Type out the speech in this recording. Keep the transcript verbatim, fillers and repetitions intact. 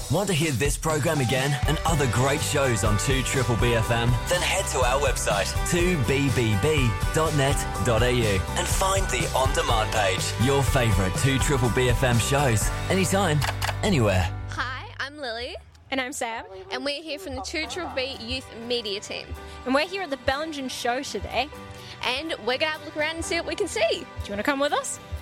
Want to hear this program again and other great shows on two B B F M? Then head to our website, two b b b dot net dot a u, and find the on-demand page. Your favourite two B B F M shows, anytime, anywhere. Hi, I'm Lily. And I'm Sam. And we're here from the two B B B Youth Media Team. And we're here at the Bellingen Show today. And we're going to have a look around and see what we can see. Do you want to come with us?